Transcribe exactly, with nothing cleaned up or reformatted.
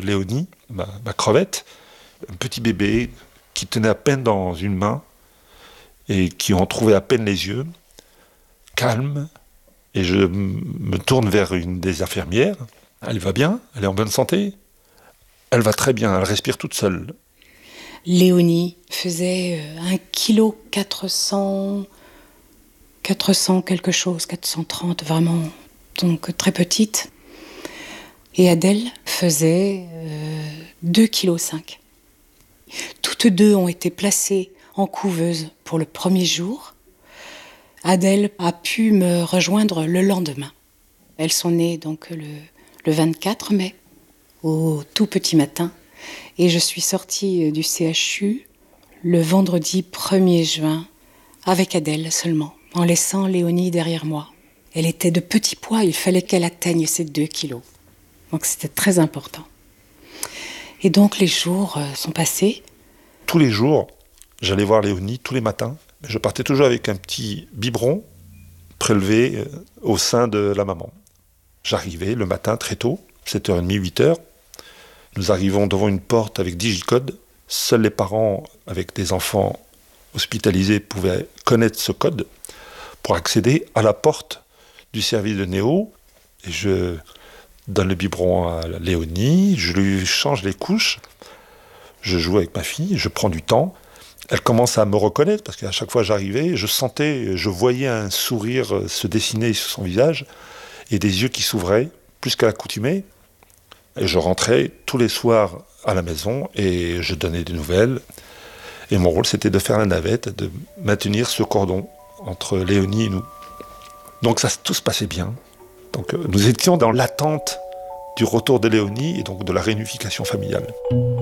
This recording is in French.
Léonie, ma, ma crevette, un petit bébé qui tenait à peine dans une main et qui en trouvait à peine les yeux, calme, et je me tourne vers une des infirmières. Elle va bien? Elle est en bonne santé? Elle va très bien, elle respire toute seule. Léonie faisait un kilo quatre cents, quatre cents quelque chose, quatre cent trente vraiment, donc très petite. Et Adèle faisait euh, deux virgule cinq kilos. Toutes deux ont été placées en couveuse pour le premier jour. Adèle a pu me rejoindre le lendemain. Elles sont nées donc le, le vingt-quatre mai, au tout petit matin. Et je suis sortie du C H U le vendredi premier juin avec Adèle seulement, en laissant Léonie derrière moi. Elle était de petit poids, il fallait qu'elle atteigne ses deux kilos. Donc c'était très important. Et donc les jours sont passés. Tous les jours, j'allais voir Léonie, tous les matins. Je partais toujours avec un petit biberon prélevé au sein de la maman. J'arrivais le matin très tôt, sept heures trente, huit heures. Nous arrivons devant une porte avec digicode. Seuls les parents avec des enfants hospitalisés pouvaient connaître ce code pour accéder à la porte du service de néo. Et je donne le biberon à Léonie, je lui change les couches, je joue avec ma fille, je prends du temps. Elle commence à me reconnaître parce qu'à chaque fois j'arrivais, je sentais, je voyais un sourire se dessiner sur son visage et des yeux qui s'ouvraient plus qu'à l'accoutumée. Et je rentrais tous les soirs à la maison et je donnais des nouvelles. Et mon rôle, c'était de faire la navette, de maintenir ce cordon entre Léonie et nous. Donc ça, tout se passait bien. Donc nous étions dans l'attente du retour de Léonie et donc de la réunification familiale.